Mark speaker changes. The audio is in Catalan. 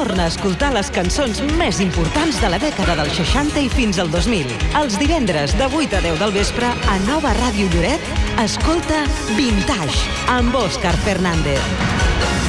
Speaker 1: torna a escoltar les cançons més importants de la dècada del 60 i fins al 2000. Els divendres de 8 a 10 del vespre a Nova Ràdio Lloret, escolta Vintage amb Òscar Fernández.